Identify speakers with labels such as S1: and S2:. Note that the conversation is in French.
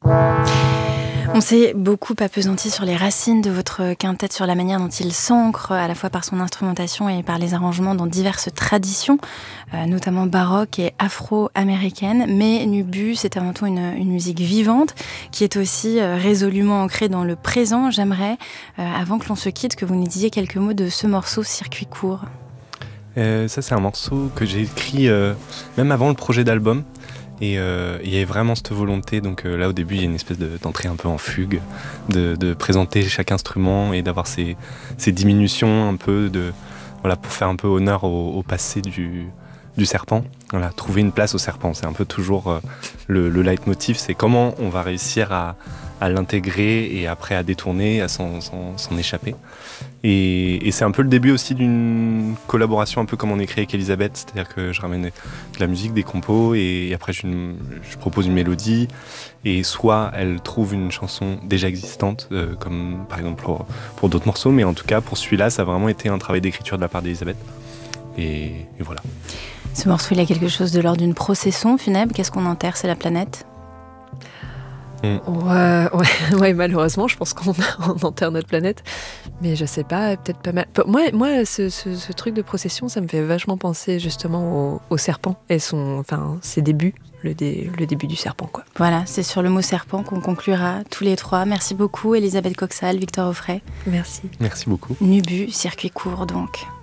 S1: On s'est beaucoup appesanti sur les racines de votre quintet, sur la manière dont il s'ancre à la fois par son instrumentation et par les arrangements dans diverses traditions, notamment baroques et afro-américaines. Mais Nubu, c'est avant tout une musique vivante qui est aussi résolument ancrée dans le présent. J'aimerais, avant que l'on se quitte, que vous nous disiez quelques mots de ce morceau Circuit court.
S2: Ça, c'est un morceau que j'ai écrit même avant le projet d'album. Et il y a vraiment cette volonté, donc là au début il y a une espèce d'entrée un peu en fugue, de présenter chaque instrument et d'avoir ces diminutions un peu voilà, pour faire un peu honneur au passé du serpent. Voilà, trouver une place au serpent, c'est un peu toujours le leitmotiv, c'est comment on va réussir à l'intégrer et après à détourner, à s'en échapper. Et c'est un peu le début aussi d'une collaboration un peu comme on écrit avec Elisabeth, c'est-à-dire que je ramène de la musique, des compos et après je propose une mélodie et soit elle trouve une chanson déjà existante comme par exemple pour d'autres morceaux, mais en tout cas pour celui-là ça a vraiment été un travail d'écriture de la part d'Elisabeth et voilà.
S1: Ce morceau il a quelque chose de l'ordre d'une procession funèbre, qu'est-ce qu'on enterre, c'est la planète ?
S3: Ouais, malheureusement, je pense qu'on enterre notre planète. Mais je sais pas, peut-être pas mal. Moi, ce truc de procession, ça me fait vachement penser justement au serpent et ses débuts, le début du serpent, quoi.
S1: Voilà, c'est sur le mot serpent qu'on conclura tous les trois. Merci beaucoup, Elisabeth Coxal, Victor Auffray.
S3: Merci.
S2: Merci beaucoup.
S1: Nubu, circuit court donc.